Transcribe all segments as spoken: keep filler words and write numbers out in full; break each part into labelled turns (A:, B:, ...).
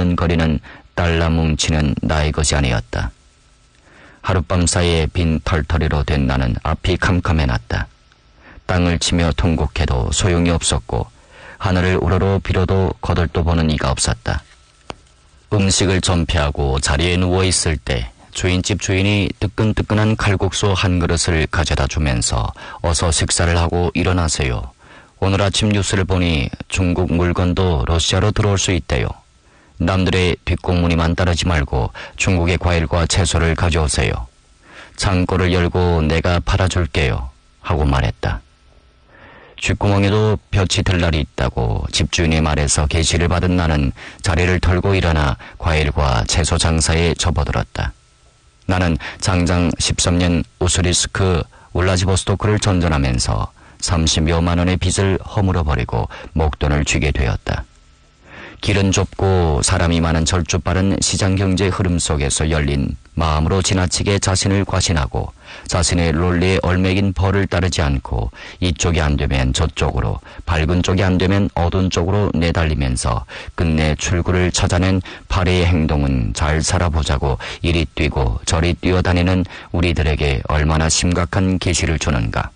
A: 없는 거리는 달라 뭉치는 나의 것이 아니었다. 하룻밤 사이에 빈 털터리로 된 나는 앞이 캄캄해놨다. 땅을 치며 통곡해도 소용이 없었고 하늘을 우러러 빌어도 거들떠 보는 이가 없었다. 음식을 전폐하고 자리에 누워있을 때 주인집 주인이 뜨끈뜨끈한 칼국수 한 그릇을 가져다 주면서 어서 식사를 하고 일어나세요. 오늘 아침 뉴스를 보니 중국 물건도 러시아로 들어올 수 있대요. 남들의 뒷공무니만 따르지 말고 중국의 과일과 채소를 가져오세요. 창고를 열고 내가 팔아줄게요. 하고 말했다. 쥐구멍에도 볕이 들 날이 있다고 집주인의 말에서 계시를 받은 나는 자리를 털고 일어나 과일과 채소 장사에 접어들었다. 나는 장장 십삼 년 우스리스크 울라지보스토크를 전전하면서 삼십여만 원의 빚을 허물어버리고 목돈을 쥐게 되었다. 길은 좁고 사람이 많은 절주빠른 시장경제 흐름 속에서 열린 마음으로 지나치게 자신을 과신하고 자신의 론리에 얼매긴 벌을 따르지 않고 이쪽이 안 되면 저쪽으로, 밝은 쪽이 안 되면 어두운 쪽으로 내달리면서 끝내 출구를 찾아낸 파리의 행동은 잘 살아보자고 이리 뛰고 저리 뛰어다니는 우리들에게 얼마나 심각한 계시를 주는가.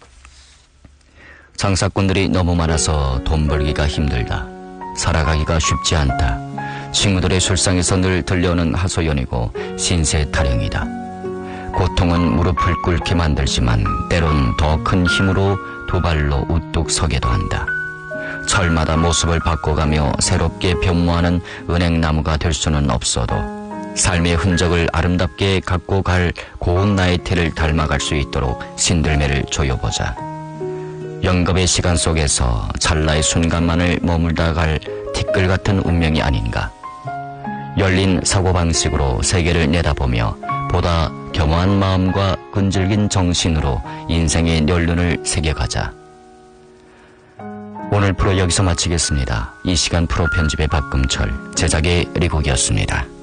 A: 장사꾼들이 너무 많아서 돈 벌기가 힘들다. 살아가기가 쉽지 않다. 친구들의 술상에서 늘 들려오는 하소연이고 신세 타령이다. 고통은 무릎을 꿇게 만들지만 때론 더 큰 힘으로 두 발로 우뚝 서게도 한다. 철마다 모습을 바꿔가며 새롭게 변모하는 은행나무가 될 수는 없어도 삶의 흔적을 아름답게 갖고 갈 고운 나의 태를 닮아갈 수 있도록 신들매를 조여보자. 영겁의 시간 속에서 찰나의 순간만을 머물다 갈 티끌 같은 운명이 아닌가. 열린 사고방식으로 세계를 내다보며 보다 겸허한 마음과 끈질긴 정신으로 인생의 연륜을 새겨가자. 오늘 프로 여기서 마치겠습니다. 이 시간 프로 편집의 박금철, 제작의 리국이었습니다.